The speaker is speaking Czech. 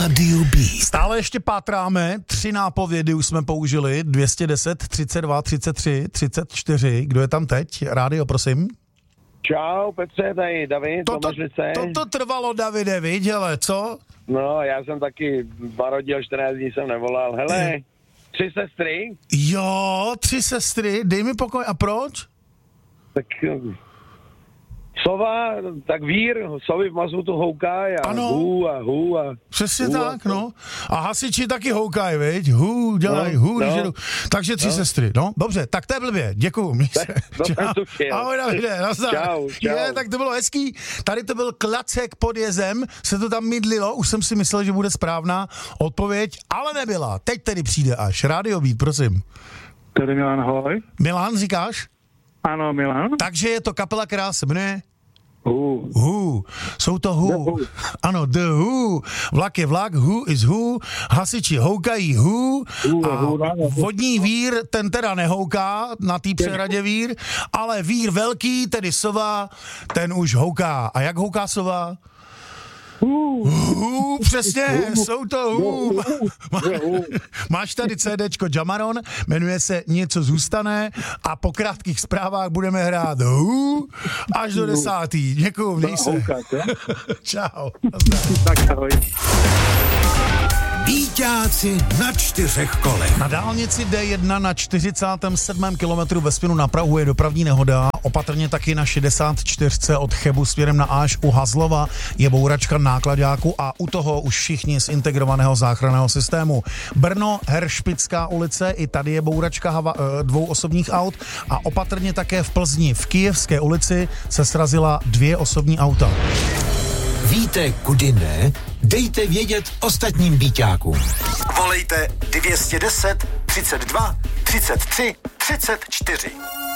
Rádio B. Stále ještě pátráme, 3 nápovědy už jsme použili, 210, 32, 33, 34. Kdo je tam teď? Rádio, prosím. Čau, Petře, tady David, Tomašlice. To trvalo, Davide, viď, hele, co? No, já jsem taky varodil, 14 dní jsem nevolal. Hele, 3 sestry. Jo, 3 sestry, dej mi pokoj, a proč? Tak sova, tak vír, sovy v mazutu houkají a hů a... Přesně tak, no. A hasiči taky houkají, viď? Dělají, no. Takže 3 sestry, no. Dobře, tak to je blbě, děkuju. Ahoj, Davide, nazdar. Čau. Tak to bylo hezký. Tady to byl klacek pod jezem, se to tam mydlilo, už jsem si myslel, že bude správná odpověď, ale nebyla. Teď tedy přijde až. Rádio Beat, prosím. Tady Milan, ahoj. Milan, říkáš? Ano, Milan. Takže je to kapela, která se jmenuje Who. Who. Jsou to Who. Ano, The Who. Vlak je vlak, Who is Who. Hasiči houkají Who. A vodní vír, ten teda nehouká na té přehradě vír, ale vír velký, tedy sova, ten už houká. A jak houká sova? Přesně, jsou to Máš tady CDčko Jamaron, jmenuje se Něco zůstane a po krátkých zprávách budeme hrát až do 10. Děkuju, měj se. Čau. Tak ahoj. Víťáci na 4 kolech. Na dálnici D1 na 47. kilometru ve směru na Prahu je dopravní nehoda, opatrně taky na 64 od Chebu směrem na Áš u Hazlova je bouračka náklaďáku a u toho už všichni z integrovaného záchranného systému. Brno, Heršpická ulice, i tady je bouračka 2 osobních aut a opatrně také v Plzni, v Kyjevské ulici se srazila 2 osobní auta. Víte, kudy ne? Dejte vědět ostatním víťákům. Volejte 210 32 33 34.